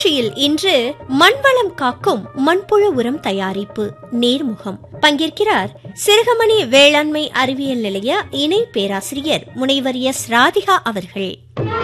இன்று மண்வளம் காக்கும் மண்புழு உரம் தயாரிப்பு நேர்முகம். பங்கேற்கிறார் சிறுகமணி வேளாண்மை அறிவியல் நிலைய இணை பேராசிரியர் முனைவர் எஸ் ராதிகா அவர்கள்.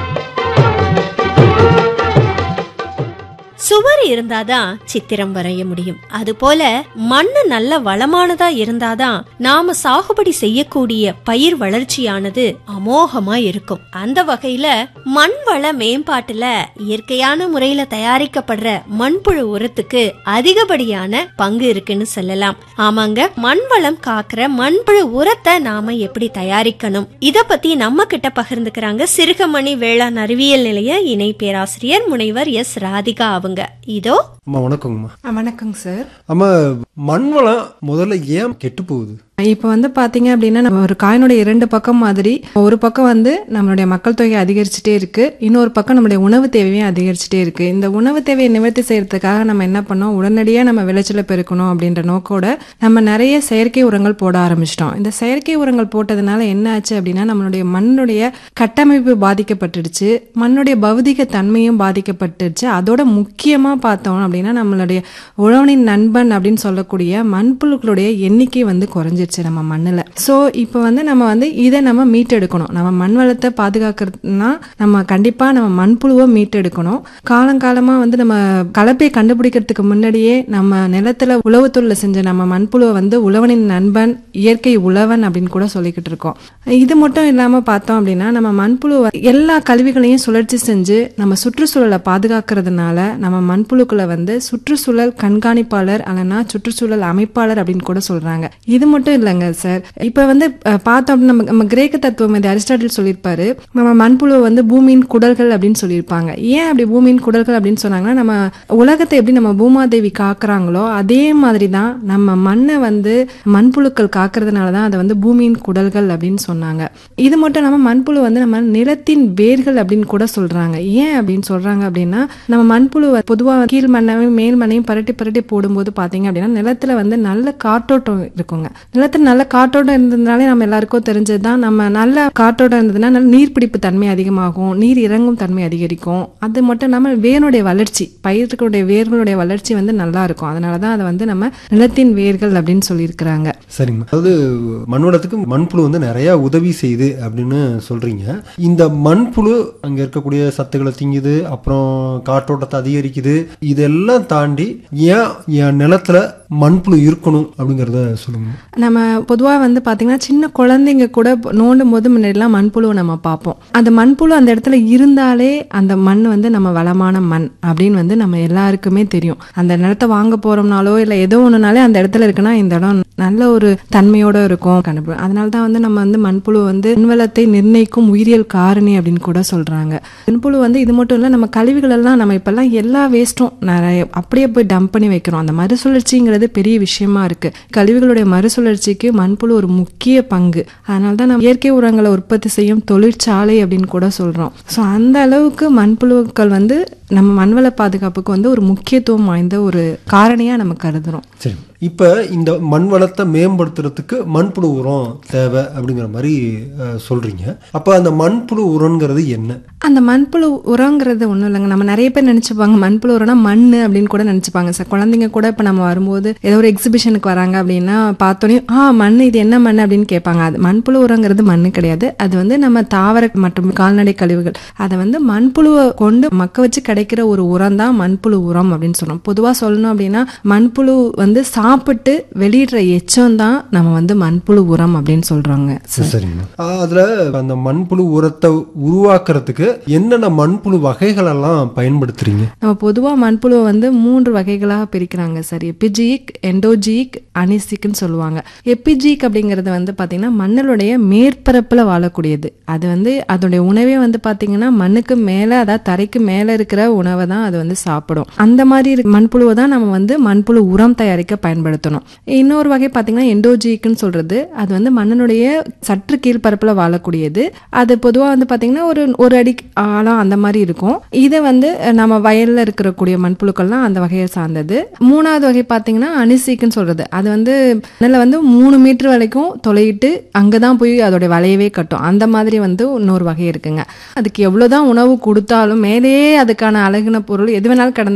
சுவர் இருந்தாதான் சித்திரம் வரைய முடியும். அதுபோல மண்ணு நல்ல வளமானதா இருந்தாதான் நாம சாகுபடி செய்யக்கூடிய பயிர் வளர்ச்சியானது அமோகமா இருக்கும். அந்த வகையில மண் வள மேம்பாட்டுல இயற்கையான முறையில தயாரிக்கப்படுற மண்புழு உரத்துக்கு அதிகப்படியான பங்கு இருக்குன்னு சொல்லலாம். ஆமாங்க, மண் வளம் காக்கிற மண்புழு உரத்தை நாம எப்படி தயாரிக்கணும், இத பத்தி நம்ம கிட்ட பகிர்ந்துக்கிறாங்க சிறுகமணி வேளாண் அறிவியல் நிலைய இணை பேராசிரியர் முனைவர் எஸ் ராதிகா அவங்க. இதோ. வணக்கங்கம்மா. வணக்கங்க சார். ஆமா, மண்வளம் முதல்ல ஏன் கெட்டு போகுது? இப்போ பாத்தீங்க அப்படின்னா நம்ம ஒரு காயினுடைய இரண்டு பக்கம் மாதிரி, ஒரு பக்கம் நம்மளுடைய மக்கள் தொகை அதிகரிச்சுட்டே இருக்கு, இன்னொரு பக்கம் நம்மளுடைய உணவு தேவையும் அதிகரிச்சுட்டே இருக்கு. இந்த உணவு தேவையை நிவர்த்தி செய்யறதுக்காக நம்ம என்ன பண்ணோம், உடனடியா நம்ம விளைச்சலை பெருக்கணும் அப்படின்ற நோக்கோட நம்ம நிறைய செயற்கை உரங்கள் போட ஆரம்பிச்சிட்டோம். இந்த செயற்கை உரங்கள் போட்டதுனால என்ன ஆச்சு அப்படின்னா நம்மளுடைய மண்ணுடைய கட்டமைப்பு பாதிக்கப்பட்டுடுச்சு, மண்ணுடைய பௌதிக தன்மையும் பாதிக்கப்பட்டுடுச்சு. அதோட முக்கியமா பார்த்தோம் அப்படின்னா நம்மளுடைய உழவனின் நண்பன் அப்படின்னு சொல்லக்கூடிய மண்புழுக்களுடைய எண்ணிக்கை குறைஞ்சிருச்சு நம்ம மண்ணுல. சோ இப்ப நம்ம இதை நம்ம மீட்டெடுக்கணும். நம்ம மண் வளத்தை பாதுகாக்கிறதுனா நம்ம கண்டிப்பா நம்ம மண்புழுவை மீட்டெடுக்கணும். காலங்காலமா நம்ம கலப்பை கண்டுபிடிக்கிறதுக்கு முன்னாடியே நம்ம நிலத்துல உழவு தொழில செஞ்ச நம்ம மண்புழுவை உழவனின் நண்பன், இயற்கை உழவன் அப்படின்னு கூட சொல்லிக்கிட்டு இருக்கோம். இது மட்டும் இல்லாம பார்த்தோம் அப்படின்னா நம்ம மண்புழு எல்லா கழிவுகளையும் சுழற்சி செஞ்சு நம்ம சுற்றுச்சூழலை பாதுகாக்கிறதுனால நம்ம மண்புழுக்களை சுற்றுச்சூழல் கண்காணிப்பாளர் அல்லனா சுற்றுச்சூழல் அமைப்பாளர் அப்படின்னு கூட சொல்றாங்க. இது மட்டும் இல்லைங்க சார், இப்ப பார்த்தோம் நம்ம கிரேக்க தத்துவம் அரிஸ்டாட்டில் சொல்லியிருப்பாரு, நம்ம மண்புழு பூமியின் குடல்கள் அப்படின்னு சொல்லியிருப்பாங்க. ஏன் அப்படி பூமியின் குடல்கள் அப்படின்னு சொன்னாங்கன்னா நம்ம உலகத்தை எப்படி நம்ம பூமாதேவி காக்குறாங்களோ அதே மாதிரிதான் நம்ம மண்ணை மண்புழுக்கள் காக்குறதுனாலதான் அதை பூமியின் குடல்கள் அப்படின்னு சொன்னாங்க. இது மட்டும் இல்லாம மண்புழு நம்ம நிலத்தின் வேர்கள் அப்படின்னு கூட சொல்றாங்க. ஏன் அப்படின்னு சொல்றாங்க அப்படின்னா நம்ம மண்புழு பொதுவா கீழ் மண்ணையும் மேல் மண்ணையும் பரட்டி பரட்டி போடும்போது பாத்தீங்க அப்படின்னா நிலத்துல நல்ல காற்றோட்டம் இருக்குங்க. நிலத்துல நல்ல காற்றோட்டம் இருந்ததுனாலே நம்ம எல்லாருக்கும் தெரிஞ்சதுதான், நம்ம நல்ல காற்றோட்டம் இருந்ததுன்னா நல்ல நீர்பிடிப்பு தன்மை அதிகமாகும், நீர் இறங்கும் தன்மை அதிகரிக்கும். அது மட்டும் இல்லாம வேருடைய வளர்ச்சி, பயிர்களுடைய வேர்களுடைய வளர்ச்சி நல்லா இருக்கும். அதனாலதான் அதை நம்ம நிலத்தின் வேர்கள் அப்படின்னு சொல்லியிருக்கிறாங்க. சரிங்க. அதாவது மண்வளத்துக்கு மண்புழு நிறைய உதவி செய்யுது அப்படின்னு சொல்றீங்க. இந்த மண்புழு அங்க இருக்கக்கூடிய சத்துக்களை திங்குது, அப்புறம் காற்றோட்டத்தை அதிகரிக்குது. இதெல்லாம் தாண்டி ஏன் நிலத்துல மண்புழு இருக்கணும் அப்படிங்கறத சொல்லுங்க. நம்ம பொதுவா பாத்தீங்கன்னா சின்ன குழந்தைங்க கூட நோண்டும் போது முன்னாடிலாம் மண்புழுவை நம்ம பார்ப்போம். அந்த மண்புழு அந்த இடத்துல இருந்தாலே அந்த மண் நம்ம வளமான மண் அப்படின்னு நம்ம எல்லாருக்குமே தெரியும். அந்த நிலத்தை வாங்க போறோம்னாலோ இல்ல ஏதோ ஒண்ணுனாலே அந்த இடத்துல இருக்குன்னா இந்த இடம் நல்ல ஒரு தன்மையோட இருக்கும் கண்டுபிடிக்கும். அதனாலதான் நம்ம மண்புழு மண்வளத்தை நிர்ணயிக்கும் உயிரியல் காரணி அப்படின்னு கூட சொல்றாங்க. மண்புழு இது மட்டும் இல்ல, நம்ம கழிவுகள் எல்லாம் நம்ம இப்பெல்லாம் எல்லா வேஸ்டும் நிறைய அப்படியே போய் டம்ப் பண்ணி வைக்கிறோம். அந்த மறுசுழற்சிங்கிறது பெரிய விஷயமா இருக்கு. கழிவுகளுடைய மறுசுழற்சிக்கு மண்புழு ஒரு முக்கிய பங்கு. அதனாலதான் நம்ம இயற்கை உரங்களை உற்பத்தி செய்யும் தொழிற்சாலை அப்படின்னு கூட சொல்றோம். சோ அந்த அளவுக்கு மண்புழுக்கள் நம்ம மண்வள பாதுகாப்புக்கு ஒரு முக்கியத்துவம் வாய்ந்த ஒரு காரணியா நம்ம கருதுறோம். சரி, இப்ப இந்த மண் வளத்தை மேம்படுத்துறதுக்கு மண்புழு உரம் தேவை அப்படிங்கிற மாதிரி சொல்றீங்க. அப்ப அந்த மண்புழு உரம்ங்கிறது என்ன? அந்த மண்புழு உரங்கிறது ஒண்ணும் இல்லைங்க. நம்ம நிறைய பேர் நினைச்சுப்பாங்க மண்புழு உரம்னா மண்ணு அப்படின்னு கூட நினைச்சுப்பாங்க சார். குழந்தைங்க கூட இப்ப நம்ம வரும்போது ஏதோ ஒரு எக்ஸிபிஷனுக்கு வராங்க அப்படின்னா பார்த்தோன்னே மண், இது என்ன மண் அப்படின்னு கேட்பாங்க. அது மண்புழு உரங்கிறது மண்ணு கிடையாது. அது நம்ம தாவர மற்றும் கால்நடை கழிவுகள் அதை மண்புழுவை கொண்டு மக்க வச்சு கிடைக்கிற ஒரு உரம் தான் மண்புழு உரம் அப்படின்னு சொல்றோம். பொதுவா சொல்லணும் அப்படின்னா மண்புழு சாப்பிட்டு வெளியிடுற எச்சம் தான் நம்ம மண்புழு உரம் அப்படின்னு சொல்றாங்க. சரிங்க. அதுல அந்த மண்புழு உரத்தை உருவாக்குறதுக்கு என்னென்ன மண்புழு வகைகள் எல்லாம் பயன்படுத்துறீங்க? நம்ம பொதுவா மண்புழுவை 3 வகைகளாக பிரிக்கிறாங்க சார். எபிஜிக், எண்டோஜிக், அனிசிக்னு சொல்லுவாங்க. எபிஜிக் அப்படிங்கறது பாத்தீங்கன்னா மண்ணுடைய மேற்பரப்புல வாழக்கூடியது. அது அதோடைய உணவே பாத்தீங்கன்னா மண்ணுக்கு மேல, அதாவது தரைக்கு மேல இருக்கிற உணவை தான் அது சாப்பிடும். அந்த மாதிரி மண்புழுவை தான் நம்ம மண்புழு உரம் தயாரிக்க பயன்படுத்தும். பயன்படுத்தணும். இன்னொரு வகை பார்த்தீங்கன்னா எண்டோஜிக்னு சொல்றது, அது வந்து மண்ணினுடைய சற்று கீழ்பரப்புல வாழக்கூடியது. அது பொதுவாக வந்து பார்த்தீங்கன்னா ஒரு அடி ஆழம் அந்த மாதிரி இருக்கும். இதை வந்து நம்ம வயல்ல இருக்கக்கூடிய மண்புழுக்கள்லாம் அந்த வகையை சார்ந்தது. மூணாவது வகை பார்த்தீங்கன்னா அனிசீக்குன்னு சொல்றது, அது வந்து மண்ணில் வந்து 3 மீட்டர் வரைக்கும் தொலையிட்டு அங்கதான் போய் அதோடைய வலையவே கட்டும். அந்த மாதிரி வந்து இன்னொரு வகை இருக்குங்க. அதுக்கு எவ்வளவுதான் உணவு கொடுத்தாலும் மேலேயே அதுக்கான அழகுன பொருள் எது வேணாலும் கடந்து